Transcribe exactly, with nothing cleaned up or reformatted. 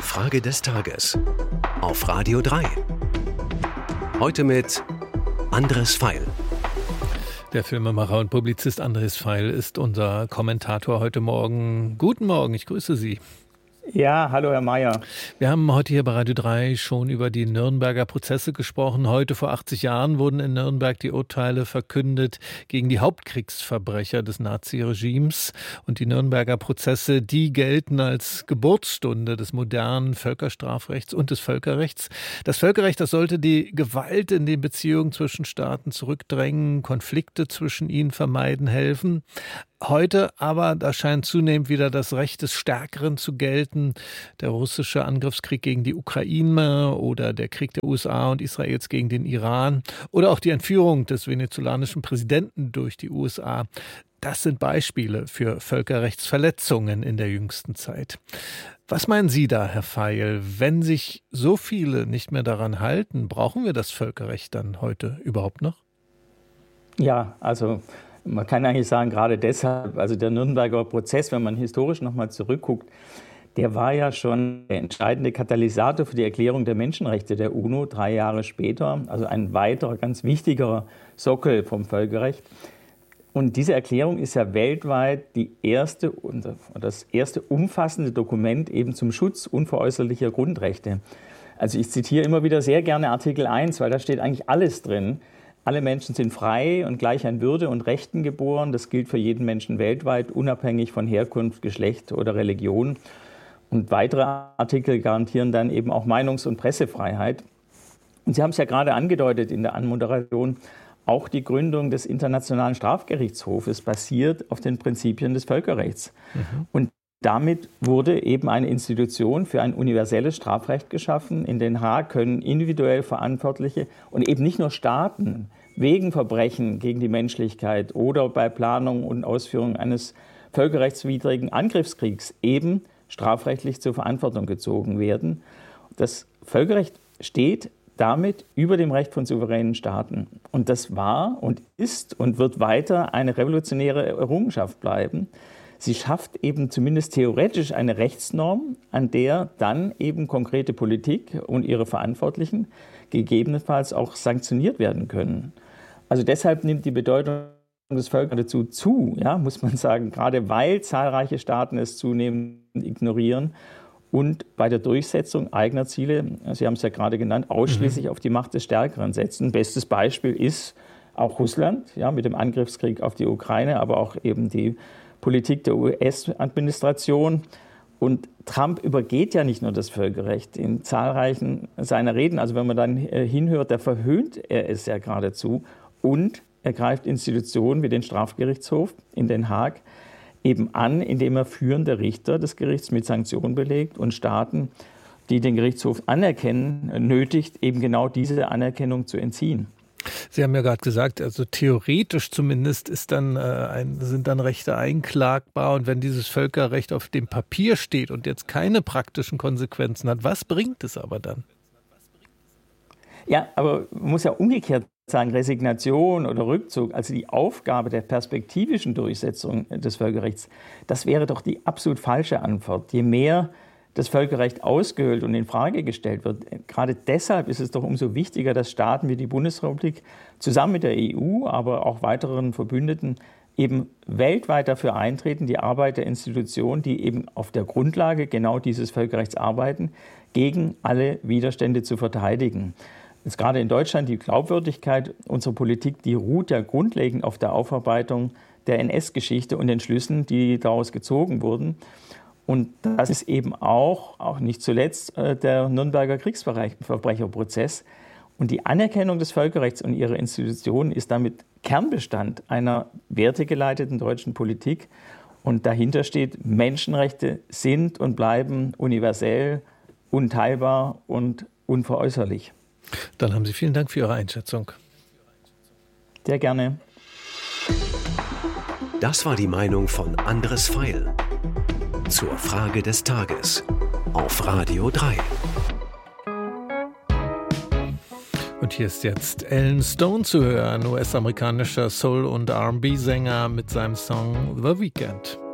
Frage des Tages auf Radio drei. Heute mit Andres Feil. Der Filmemacher und Publizist Andres Feil ist unser Kommentator heute Morgen. Guten Morgen, ich grüße Sie. Ja, hallo Herr Mayer. Wir haben heute hier bei Radio drei schon über die Nürnberger Prozesse gesprochen. Heute vor achtzig Jahren wurden in Nürnberg die Urteile verkündet gegen die Hauptkriegsverbrecher des Naziregimes. Und die Nürnberger Prozesse, die gelten als Geburtsstunde des modernen Völkerstrafrechts und des Völkerrechts. Das Völkerrecht, das sollte die Gewalt in den Beziehungen zwischen Staaten zurückdrängen, Konflikte zwischen ihnen vermeiden helfen. Heute aber, da scheint zunehmend wieder das Recht des Stärkeren zu gelten. Der russische Angriffskrieg gegen die Ukraine oder der Krieg der U S A und Israels gegen den Iran oder auch die Entführung des venezolanischen Präsidenten durch die U S A. Das sind Beispiele für Völkerrechtsverletzungen in der jüngsten Zeit. Was meinen Sie da, Herr Feil? Wenn sich so viele nicht mehr daran halten, brauchen wir das Völkerrecht dann heute überhaupt noch? Ja, also man kann eigentlich sagen, gerade deshalb, also der Nürnberger Prozess, wenn man historisch nochmal zurückguckt, der war ja schon der entscheidende Katalysator für die Erklärung der Menschenrechte der UNO drei Jahre später, also ein weiterer ganz wichtiger Sockel vom Völkerrecht. Und diese Erklärung ist ja weltweit die erste, das erste umfassende Dokument eben zum Schutz unveräußerlicher Grundrechte. Also ich zitiere immer wieder sehr gerne Artikel eins, weil da steht eigentlich alles drin. Alle Menschen sind frei und gleich an Würde und Rechten geboren. Das gilt für jeden Menschen weltweit, unabhängig von Herkunft, Geschlecht oder Religion. Und weitere Artikel garantieren dann eben auch Meinungs- und Pressefreiheit. Und Sie haben es ja gerade angedeutet in der Anmoderation, auch die Gründung des Internationalen Strafgerichtshofes basiert auf den Prinzipien des Völkerrechts. Mhm. Und damit wurde eben eine Institution für ein universelles Strafrecht geschaffen. In Den Haag können individuell Verantwortliche und eben nicht nur Staaten wegen Verbrechen gegen die Menschlichkeit oder bei Planung und Ausführung eines völkerrechtswidrigen Angriffskriegs eben strafrechtlich zur Verantwortung gezogen werden. Das Völkerrecht steht damit über dem Recht von souveränen Staaten. Und das war und ist und wird weiter eine revolutionäre Errungenschaft bleiben. Sie schafft eben zumindest theoretisch eine Rechtsnorm, an der dann eben konkrete Politik und ihre Verantwortlichen gegebenenfalls auch sanktioniert werden können. Also deshalb nimmt die Bedeutung des Völkerrechts dazu zu, ja, muss man sagen, gerade weil zahlreiche Staaten es zunehmend ignorieren und bei der Durchsetzung eigener Ziele, Sie haben es ja gerade genannt, ausschließlich mhm. auf die Macht des Stärkeren setzen. Bestes Beispiel ist auch Russland, ja, mit dem Angriffskrieg auf die Ukraine, aber auch eben die Politik der U S-Administration. Und Trump übergeht ja nicht nur das Völkerrecht in zahlreichen seiner Reden. Also wenn man dann hinhört, da verhöhnt er es ja geradezu. Und er greift Institutionen wie den Strafgerichtshof in Den Haag eben an, indem er führende Richter des Gerichts mit Sanktionen belegt und Staaten, die den Gerichtshof anerkennen, nötigt, eben genau diese Anerkennung zu entziehen. Sie haben ja gerade gesagt, also theoretisch zumindest ist dann, äh, ein, sind dann Rechte einklagbar. Und wenn dieses Völkerrecht auf dem Papier steht und jetzt keine praktischen Konsequenzen hat, was bringt es aber dann? Ja, aber man muss ja umgekehrt sagen, Resignation oder Rückzug, also die Aufgabe der perspektivischen Durchsetzung des Völkerrechts, das wäre doch die absolut falsche Antwort. Je mehr das Völkerrecht ausgehöhlt und in Frage gestellt wird. Gerade deshalb ist es doch umso wichtiger, dass Staaten wie die Bundesrepublik zusammen mit der E U, aber auch weiteren Verbündeten eben weltweit dafür eintreten, die Arbeit der Institutionen, die eben auf der Grundlage genau dieses Völkerrechts arbeiten, gegen alle Widerstände zu verteidigen. Jetzt gerade in Deutschland die Glaubwürdigkeit unserer Politik, die ruht ja grundlegend auf der Aufarbeitung der N S-Geschichte und den Schlüssen, die daraus gezogen wurden. Und das ist eben auch, auch nicht zuletzt, äh, der Nürnberger Kriegsverbrecherprozess. Und die Anerkennung des Völkerrechts und ihrer Institutionen ist damit Kernbestand einer wertegeleiteten deutschen Politik. Und dahinter steht, Menschenrechte sind und bleiben universell, unteilbar und unveräußerlich. Dann haben Sie vielen Dank für Ihre Einschätzung. Sehr gerne. Das war die Meinung von Andres Feil zur Frage des Tages auf Radio drei. Und hier ist jetzt Alan Stone zu hören, U S-amerikanischer Soul- und R and B-Sänger mit seinem Song The Weekend.